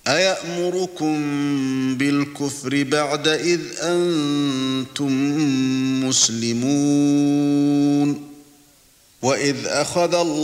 أَيَأْمُرُكُم بِالْكُفْرِ بَعْدَ إِذْ أَنْتُمْ مُسْلِمُونَ وَإِذْ أَخَذَ